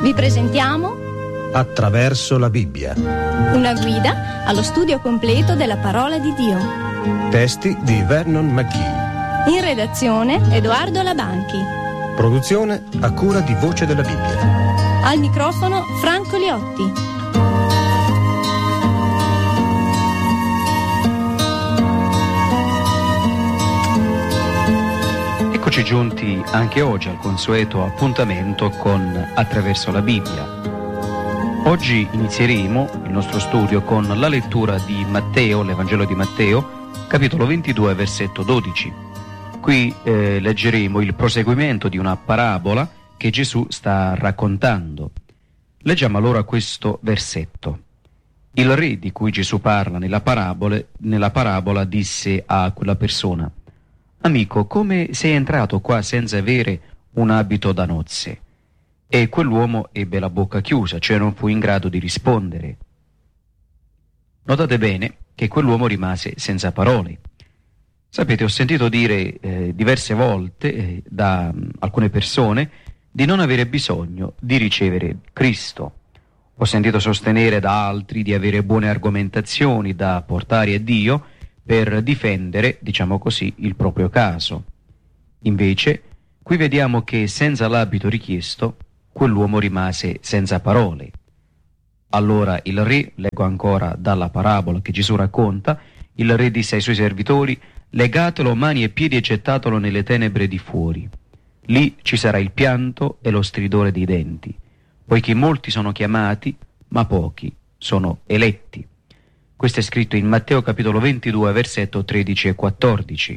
Vi presentiamo Attraverso la Bibbia. una guida allo studio completo della parola di Dio. Testi di Vernon McGee. In redazione Edoardo Labanchi. Produzione a cura di Voce della Bibbia. Al microfono Franco Liotti. Eccoci giunti anche oggi al consueto appuntamento con Attraverso la Bibbia. Oggi inizieremo il nostro studio con la lettura di Matteo, l'Evangelo di Matteo, capitolo 22, versetto 12. Qui leggeremo il proseguimento di una parabola che Gesù sta raccontando. Leggiamo allora questo versetto. Il re di cui Gesù parla nella parabola disse a quella persona: «Amico, come sei entrato qua senza avere un abito da nozze?» E quell'uomo ebbe la bocca chiusa, cioè non fu in grado di rispondere. Notate bene che quell'uomo rimase senza parole. Sapete, ho sentito dire diverse volte da alcune persone di non avere bisogno di ricevere Cristo. Ho sentito sostenere da altri di avere buone argomentazioni da portare a Dio per difendere, diciamo così, il proprio caso. Invece, qui vediamo che senza l'abito richiesto, quell'uomo rimase senza parole. Allora il re, leggo ancora dalla parabola che Gesù racconta, il re disse ai suoi servitori: «Legatelo mani e piedi e gettatelo nelle tenebre di fuori. Lì ci sarà il pianto e lo stridore dei denti, poiché molti sono chiamati, ma pochi sono eletti». Questo è scritto in Matteo capitolo 22, versetto 13 e 14.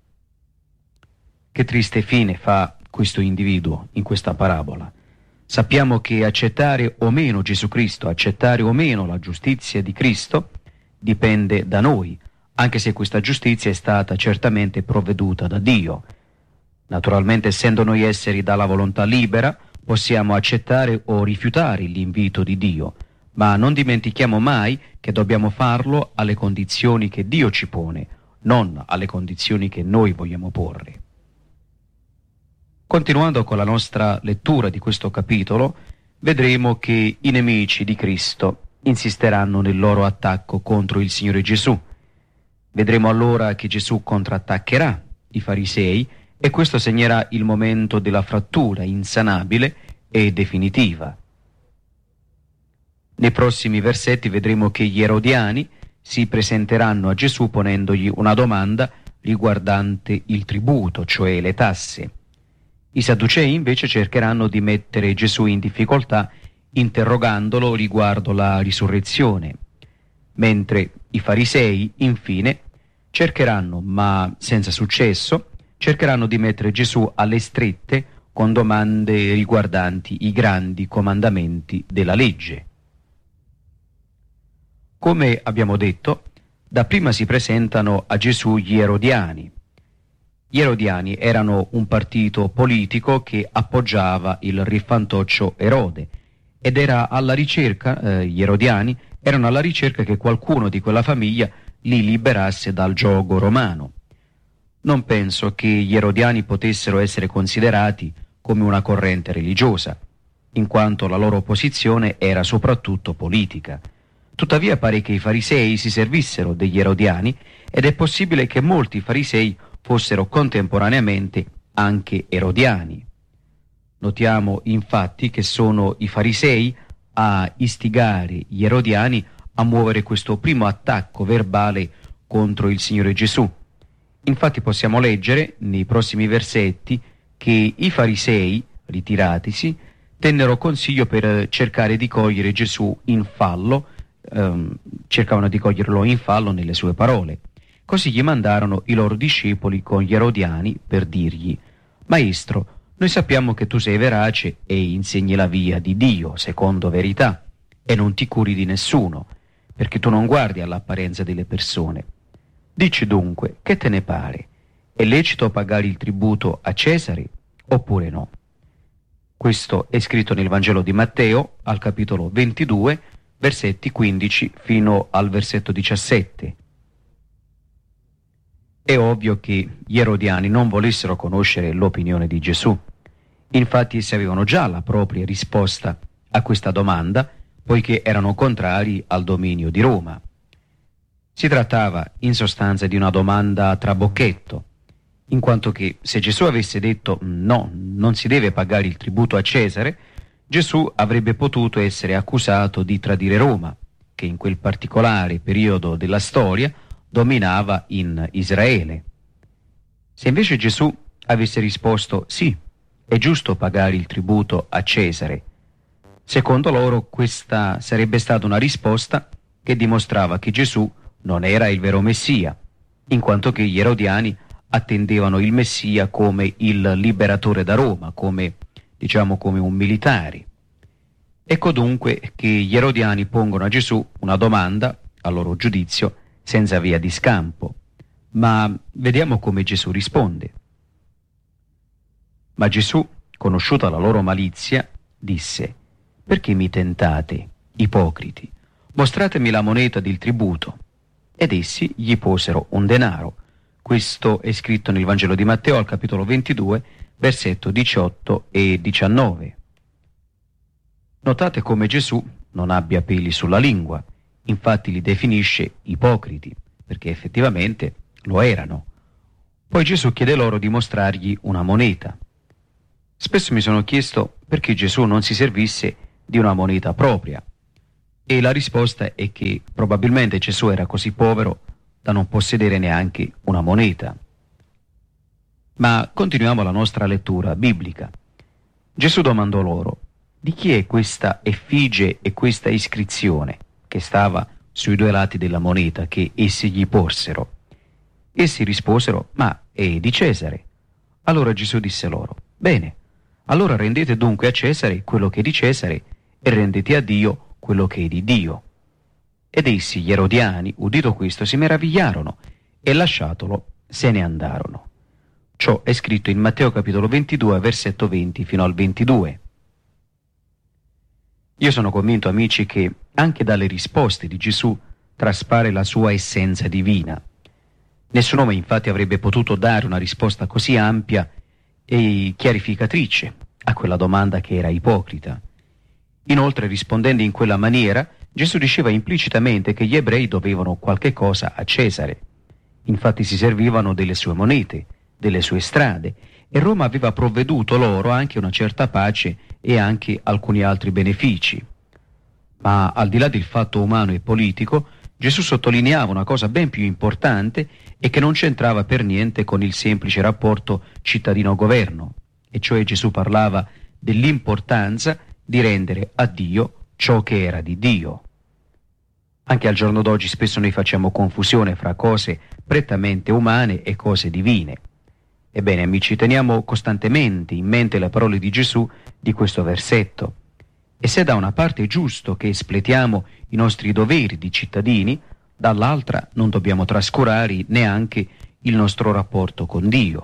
Che triste fine fa questo individuo in questa parabola. Sappiamo che accettare o meno Gesù Cristo, accettare o meno la giustizia di Cristo, dipende da noi, anche se questa giustizia è stata certamente provveduta da Dio. Naturalmente, essendo noi esseri dalla volontà libera, possiamo accettare o rifiutare l'invito di Dio, ma non dimentichiamo mai che dobbiamo farlo alle condizioni che Dio ci pone, non alle condizioni che noi vogliamo porre. Continuando con la nostra lettura di questo capitolo, vedremo che i nemici di Cristo insisteranno nel loro attacco contro il Signore Gesù. Vedremo allora che Gesù contrattaccherà i farisei e questo segnerà il momento della frattura insanabile e definitiva. Nei prossimi versetti vedremo che gli erodiani si presenteranno a Gesù ponendogli una domanda riguardante il tributo, cioè le tasse. I sadducei invece cercheranno di mettere Gesù in difficoltà interrogandolo riguardo la risurrezione, mentre i farisei, infine, cercheranno, ma senza successo, di mettere Gesù alle strette con domande riguardanti i grandi comandamenti della legge. Come abbiamo detto, dapprima si presentano a Gesù gli erodiani. Gli erodiani erano un partito politico che appoggiava il re fantoccio Erode ed era alla ricerca, gli erodiani erano alla ricerca che qualcuno di quella famiglia li liberasse dal giogo romano. Non penso che gli erodiani potessero essere considerati come una corrente religiosa, in quanto la loro posizione era soprattutto politica. Tuttavia pare che i farisei si servissero degli erodiani ed è possibile che molti farisei fossero contemporaneamente anche erodiani. Notiamo infatti che sono i farisei a istigare gli erodiani a muovere questo primo attacco verbale contro il Signore Gesù. Infatti possiamo leggere nei prossimi versetti che i farisei, ritiratisi, tennero consiglio per cercare di cogliere Gesù in fallo, cercavano di coglierlo in fallo nelle sue parole. Così gli mandarono i loro discepoli con gli erodiani per dirgli: «Maestro, noi sappiamo che tu sei verace e insegni la via di Dio secondo verità e non ti curi di nessuno, perché tu non guardi all'apparenza delle persone. Dici dunque, che te ne pare? È lecito pagare il tributo a Cesare oppure no?» Questo è scritto nel Vangelo di Matteo, al capitolo 22, versetti 15 fino al versetto 17. È ovvio che gli erodiani non volessero conoscere l'opinione di Gesù. Infatti essi avevano già la propria risposta a questa domanda, poiché erano contrari al dominio di Roma. Si trattava in sostanza di una domanda a trabocchetto, in quanto che se Gesù avesse detto no, non si deve pagare il tributo a Cesare, Gesù avrebbe potuto essere accusato di tradire Roma, che in quel particolare periodo della storia dominava in Israele. Se invece Gesù avesse risposto sì, è giusto pagare il tributo a Cesare, secondo loro questa sarebbe stata una risposta che dimostrava che Gesù non era il vero Messia, in quanto che gli erodiani attendevano il Messia come il liberatore da Roma, come un militare. Ecco dunque che gli erodiani pongono a Gesù una domanda, a loro giudizio, senza via di scampo. Ma vediamo come Gesù risponde. Ma Gesù, conosciuta la loro malizia, disse: «Perché mi tentate, ipocriti? Mostratemi la moneta del tributo». Ed essi gli posero un denaro. Questo è scritto nel Vangelo di Matteo al capitolo 22, versetto 18 e 19. Notate come Gesù non abbia peli sulla lingua, infatti li definisce ipocriti, perché effettivamente lo erano. Poi Gesù chiede loro di mostrargli una moneta. Spesso mi sono chiesto perché Gesù non si servisse di una moneta propria, e la risposta è che probabilmente Gesù era così povero da non possedere neanche una moneta. Ma continuiamo la nostra lettura biblica. Gesù domandò loro: «Di chi è questa effigie e questa iscrizione che stava sui due lati della moneta che essi gli porsero?» Essi risposero: «Ma è di Cesare». Allora Gesù disse loro: «Bene, allora rendete dunque a Cesare quello che è di Cesare e rendete a Dio quello che è di Dio». Ed essi, gli erodiani, udito questo, si meravigliarono e lasciatolo se ne andarono. Ciò è scritto in Matteo capitolo 22, versetto 20 fino al 22. Io sono convinto, amici, che anche dalle risposte di Gesù traspare la sua essenza divina. Nessun uomo infatti avrebbe potuto dare una risposta così ampia e chiarificatrice a quella domanda che era ipocrita. Inoltre, rispondendo in quella maniera, Gesù diceva implicitamente che gli ebrei dovevano qualche cosa a Cesare. Infatti si servivano delle sue monete, delle sue strade, e Roma aveva provveduto loro anche una certa pace e anche alcuni altri benefici. Ma al di là del fatto umano e politico, Gesù sottolineava una cosa ben più importante e che non c'entrava per niente con il semplice rapporto cittadino-governo, e cioè Gesù parlava dell'importanza di rendere a Dio ciò che era di Dio. Anche al giorno d'oggi spesso noi facciamo confusione fra cose prettamente umane e cose divine. Ebbene, amici, teniamo costantemente in mente le parole di Gesù di questo versetto. E se da una parte è giusto che espletiamo i nostri doveri di cittadini, dall'altra non dobbiamo trascurare neanche il nostro rapporto con Dio.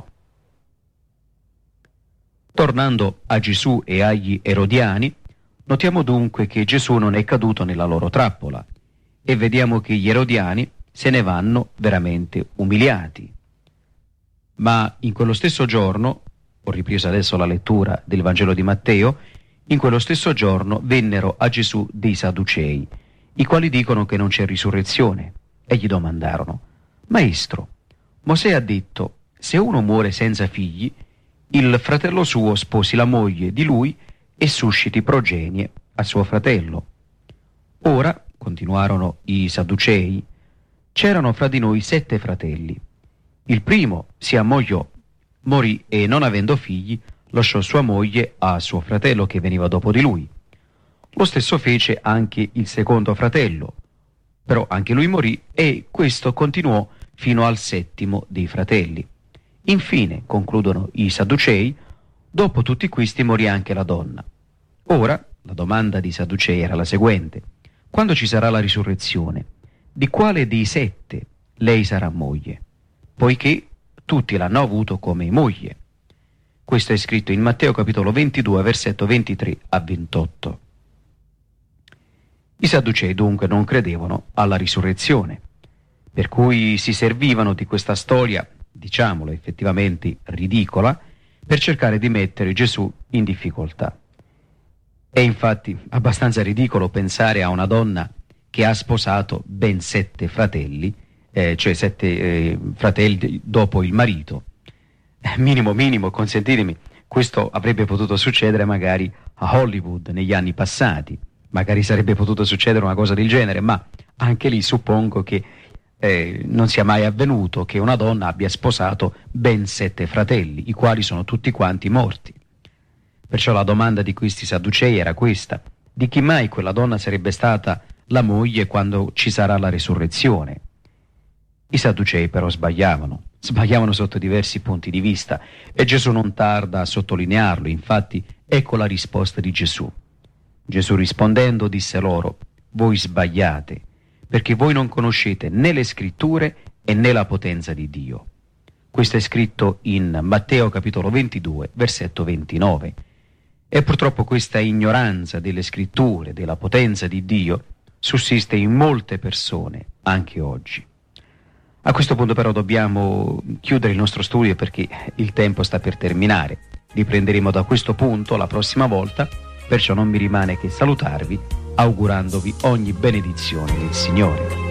Tornando a Gesù e agli erodiani, notiamo dunque che Gesù non è caduto nella loro trappola e vediamo che gli erodiani se ne vanno veramente umiliati. Ma in quello stesso giorno, ho ripreso adesso la lettura del Vangelo di Matteo, in quello stesso giorno vennero a Gesù dei Sadducei, i quali dicono che non c'è risurrezione, e gli domandarono: «Maestro, Mosè ha detto, se uno muore senza figli, il fratello suo sposi la moglie di lui e susciti progenie a suo fratello. Ora», continuarono i Sadducei, «c'erano fra di noi 7 fratelli. Il primo si ammogliò, morì e non avendo figli lasciò sua moglie a suo fratello che veniva dopo di lui. Lo stesso fece anche il secondo fratello, però anche lui morì e questo continuò fino al 7° dei fratelli. Infine», concludono i Sadducei, «dopo tutti questi morì anche la donna». Ora, la domanda dei Sadducei era la seguente: «Quando ci sarà la risurrezione, di quale dei 7 lei sarà moglie? Poiché tutti l'hanno avuto come moglie». Questo è scritto in Matteo capitolo 22, versetto 23 a 28. I Sadducei dunque non credevano alla risurrezione, per cui si servivano di questa storia, diciamolo effettivamente ridicola, per cercare di mettere Gesù in difficoltà. È infatti abbastanza ridicolo pensare a una donna che ha sposato ben 7 fratelli, cioè 7 fratelli dopo il marito. Minimo, consentitemi, questo avrebbe potuto succedere magari a Hollywood negli anni passati, magari sarebbe potuto succedere una cosa del genere, ma anche lì suppongo che non sia mai avvenuto che una donna abbia sposato ben 7 fratelli, i quali sono tutti quanti morti. Perciò la domanda di questi Sadducei era questa: di chi mai quella donna sarebbe stata la moglie quando ci sarà la resurrezione? I Sadducei però sbagliavano sotto diversi punti di vista, e Gesù non tarda a sottolinearlo. Infatti ecco la risposta di Gesù. Gesù rispondendo disse loro: voi sbagliate, perché voi non conoscete né le scritture e né la potenza di Dio. Questo è scritto in Matteo capitolo 22, versetto 29. E purtroppo questa ignoranza delle scritture, della potenza di Dio, sussiste in molte persone, anche oggi. A questo punto però dobbiamo chiudere il nostro studio perché il tempo sta per terminare. Riprenderemo da questo punto la prossima volta, perciò non mi rimane che salutarvi augurandovi ogni benedizione del Signore.